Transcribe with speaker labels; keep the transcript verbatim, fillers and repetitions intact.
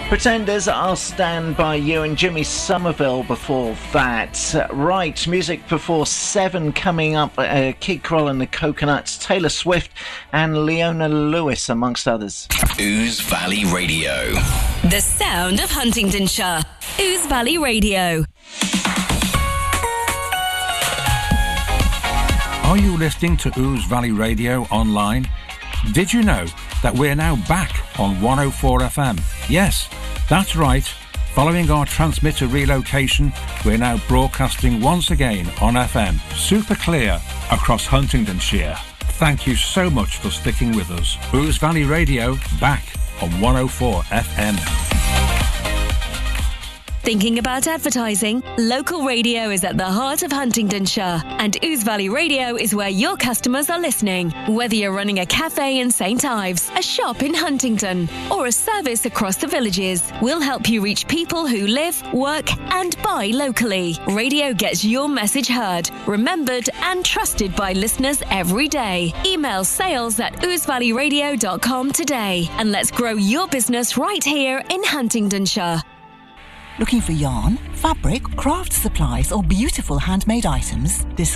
Speaker 1: Pretenders, I'll Stand By You, and Jimmy Somerville before that. Right, music before seven coming up. Uh, Kid Kroll and the Coconuts, Taylor Swift and Leona Lewis, amongst others.
Speaker 2: Ouse Valley Radio.
Speaker 3: The sound of Huntingdonshire. Ouse Valley Radio.
Speaker 4: Are you listening to Ouse Valley Radio online? Did you know that we're now back on one oh four F M? Yes, that's right. Following our transmitter relocation, we're now broadcasting once again on F M, super clear across Huntingdonshire. Thank you so much for sticking with us. Ouse Valley Radio, back on one oh four F M.
Speaker 3: Thinking about advertising? Local radio is at the heart of Huntingdonshire, and Ouse Valley Radio is where your customers are listening. Whether you're running a cafe in Saint Ives, a shop in Huntingdon, or a service across the villages, we'll help you reach people who live, work and buy locally. Radio gets your message heard, remembered and trusted by listeners every day. Email sales at ouse valley radio dot com today, and let's grow your business right here in Huntingdonshire.
Speaker 5: Looking for yarn, fabric, craft supplies or beautiful handmade items? This